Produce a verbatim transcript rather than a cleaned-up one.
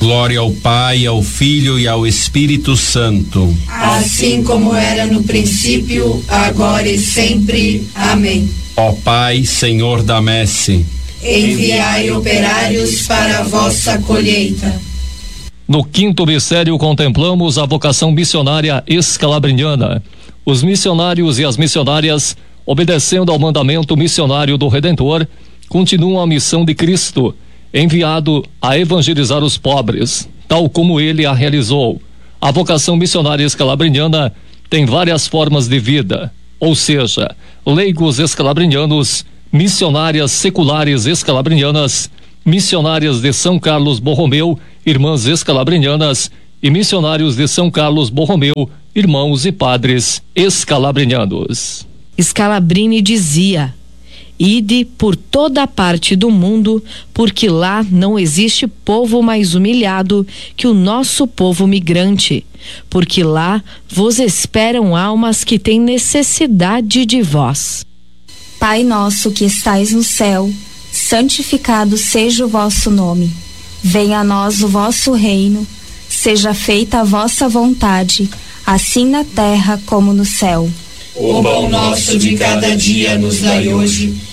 Glória ao Pai, ao Filho e ao Espírito Santo. Assim como era no princípio, agora e sempre. Amém. Ó Pai, Senhor da messe, enviai operários para a vossa colheita. No quinto mistério contemplamos a vocação missionária escalabriniana. Os missionários e as missionárias, obedecendo ao mandamento missionário do Redentor, continuam a missão de Cristo, enviado a evangelizar os pobres, tal como ele a realizou. A vocação missionária escalabriniana tem várias formas de vida, ou seja, leigos escalabrinianos, missionárias seculares escalabrinianas, missionárias de São Carlos Borromeu, irmãs escalabrinianas, e missionários de São Carlos Borromeu, irmãos e padres escalabrinianos. Scalabrini dizia: ide por toda a parte do mundo, porque lá não existe povo mais humilhado que o nosso povo migrante, porque lá vos esperam almas que têm necessidade de vós. Pai nosso que estais no céu, santificado seja o vosso nome. Venha a nós o vosso reino, seja feita a vossa vontade, assim na terra como no céu. O pão nosso de cada dia nos dai hoje,